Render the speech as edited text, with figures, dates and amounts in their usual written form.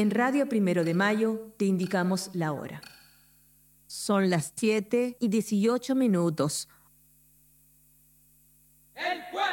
En Radio Primero de Mayo te indicamos la hora. Son las 7:18. El pueblo